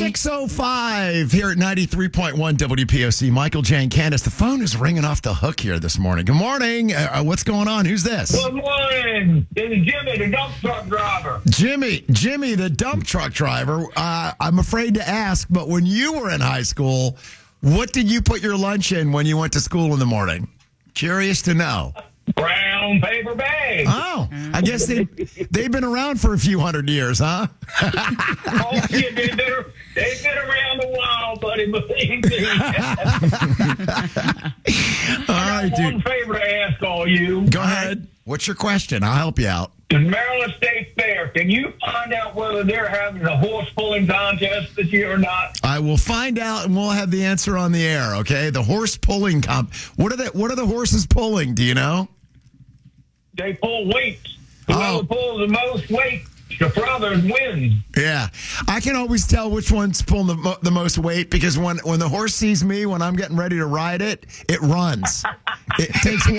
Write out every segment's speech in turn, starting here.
6:05 here at 93.1 WPOC. Michael, Jane, Candace. The phone is ringing off the hook here this morning. Good morning. What's going on? Who's this? Good morning. This is Jimmy, the dump truck driver. Jimmy, the dump truck driver. I'm afraid to ask, but when you were in high school, what did you put your lunch in when you went to school in the morning? Curious to know. Brown paper bag. Oh, I guess they've been around for a few hundred years, huh? Oh, shit, they've been around a while, buddy, believe me. All right, dude. One favor to ask all you. Go ahead. What's your question? I'll help you out. The Maryland State Fair, can you find out whether they're having a horse pulling contest this year or not? I will find out, and we'll have the answer on the air, okay? The horse pulling What are the horses pulling? Do you know? They pull weights. Whoever pulls the most weight, the brothers wins. Yeah. I can always tell which one's pulling the most weight because when the horse sees me, when I'm getting ready to ride it, it runs. It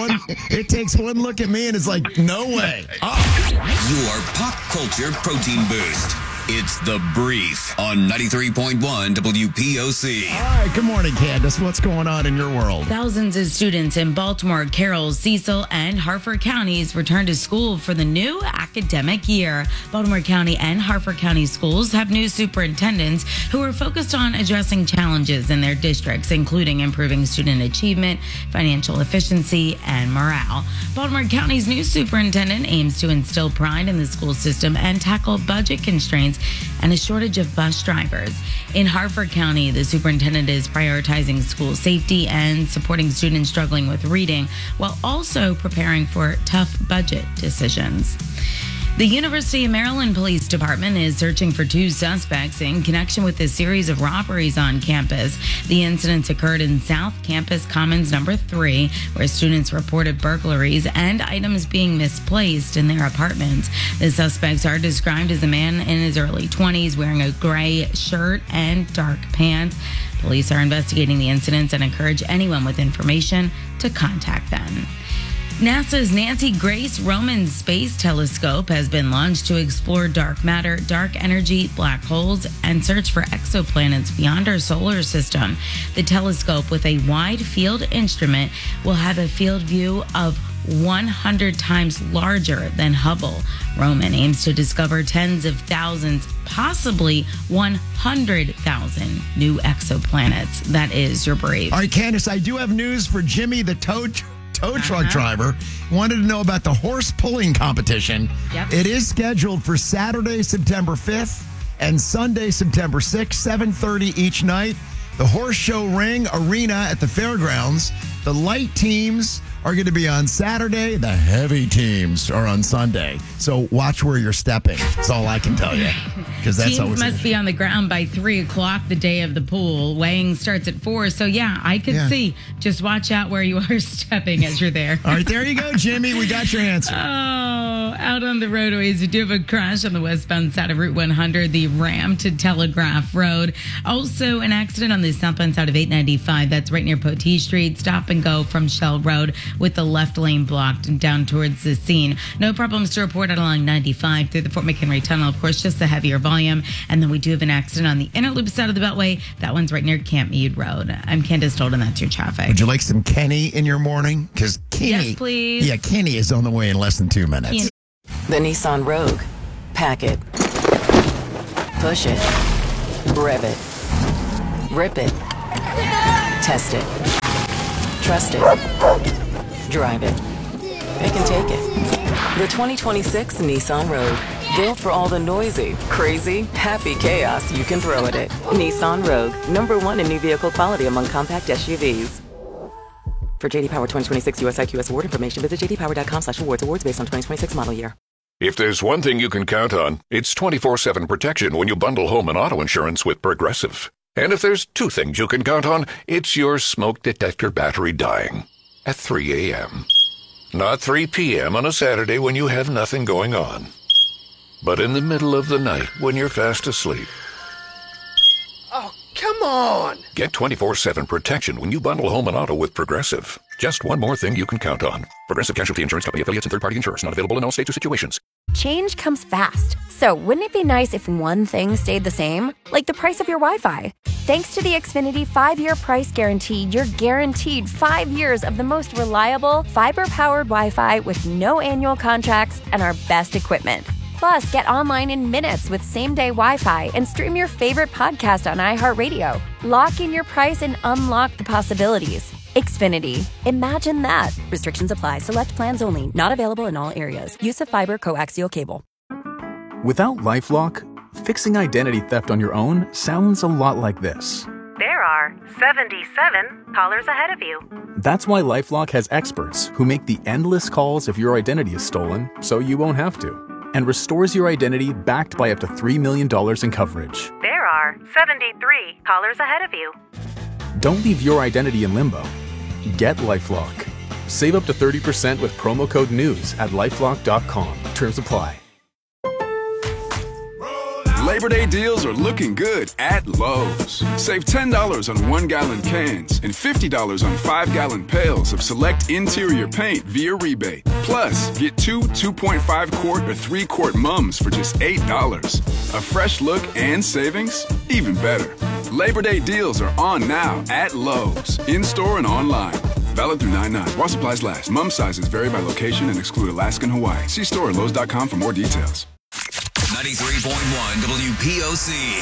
takes one look at me and it's like, no way. Oh. Your pop culture protein boost. It's The Brief on 93.1 WPOC. All right, good morning, Candace. What's going on in your world? Thousands of students in Baltimore, Carroll, Cecil, and Harford counties return to school for the new academic year. Baltimore County and Harford County schools have new superintendents who are focused on addressing challenges in their districts, including improving student achievement, financial efficiency, and morale. Baltimore County's new superintendent aims to instill pride in the school system and tackle budget constraints and a shortage of bus drivers. In Harford County, the superintendent is prioritizing school safety and supporting students struggling with reading while also preparing for tough budget decisions. The University of Maryland Police Department is searching for two suspects in connection with a series of robberies on campus. The incidents occurred in South Campus Commons number 3, where students reported burglaries and items being misplaced in their apartments. The suspects are described as a man in his early 20s wearing a gray shirt and dark pants. Police are investigating the incidents and encourage anyone with information to contact them. NASA's Nancy Grace Roman Space Telescope has been launched to explore dark matter, dark energy, black holes, and search for exoplanets beyond our solar system. The telescope, with a wide field instrument, will have a field view of 100 times larger than Hubble. Roman aims to discover tens of thousands, possibly 100,000 new exoplanets. That is your brief. All right, Candace, I do have news for Jimmy, the tow truck driver. Wanted to know about the horse pulling competition. Yep. It is scheduled for Saturday, September 5th and Sunday, September 6th, 7:30 each night. The Horse Show Ring Arena at the fairgrounds. The light teams are going to be on Saturday. The heavy teams are on Sunday. So watch where you're stepping. That's all I can tell you. Because that's Teams always must be on the ground by 3 o'clock the day of the pool. Weighing starts at 4. So, yeah, I could see. Just watch out where you are stepping as you're there. All right, there you go, Jimmy. We got your answer. Oh, out on the roadways, we do have a crash on the westbound side of Route 100, the Ram to Telegraph Road. Also, an accident on the southbound side of 895. That's right near Potee Street. Stop and go from Shell Road with the left lane blocked and down towards the scene. No problems to report out along 95 through the Fort McHenry Tunnel. Of course, just the heavier volume. And then we do have an accident on the inner loop side of the Beltway. That one's right near Camp Meade Road. I'm Candace Tolden. That's your traffic. Would you like some Kenny in your morning? Because Kenny, yes, please. Yeah, Kenny is on the way in less than 2 minutes. The Nissan Rogue. Pack it. Push it. Rev it. Rip it. Test it. Trust it. Drive it. It can take it. The 2026 Nissan Rogue. Built for all the noisy, crazy, happy chaos you can throw at it. Nissan Rogue. #1 in new vehicle quality among compact SUVs. For JD Power 2026 US IQS award information, visit jdpower.com/awards. Awards based on 2026 model year. If there's one thing you can count on, it's 24/7 protection when you bundle home and auto insurance with Progressive. And if there's two things you can count on, it's your smoke detector battery dying at 3 a.m. Not 3 p.m. on a Saturday when you have nothing going on, but in the middle of the night when you're fast asleep. Oh, come on! Get 24/7 protection when you bundle home and auto with Progressive. Just one more thing you can count on. Progressive Casualty Insurance Company, affiliates, and third-party insurers. Not available in all states or situations. Change comes fast. So wouldn't it be nice if one thing stayed the same? Like the price of your Wi-Fi. Thanks to the Xfinity 5-year price guarantee, you're guaranteed 5 years of the most reliable, fiber-powered Wi-Fi with no annual contracts and our best equipment. Plus, get online in minutes with same-day Wi-Fi and stream your favorite podcast on iHeartRadio. Lock in your price and unlock the possibilities. Xfinity. Imagine that. Restrictions apply. Select plans only. Not available in all areas. Use of fiber coaxial cable. Without LifeLock, fixing identity theft on your own sounds a lot like this. There are 77 callers ahead of you. That's why LifeLock has experts who make the endless calls if your identity is stolen, so you won't have to, and restores your identity backed by up to $3 million in coverage. There are 73 callers ahead of you. Don't leave your identity in limbo. Get LifeLock. Save up to 30% with promo code NEWS at LifeLock.com. Terms apply. Labor Day deals are looking good at Lowe's. Save $10 on 1-gallon cans and $50 on 5-gallon pails of select interior paint via rebate. Plus, get 2 2.5-quart or 3-quart mums for just $8. A fresh look and savings? Even better. Labor Day deals are on now at Lowe's, in-store and online. Valid through 9/9. While supplies last. Mum sizes vary by location and exclude Alaska and Hawaii. See store at Lowe's.com for more details. 93.1 WPOC.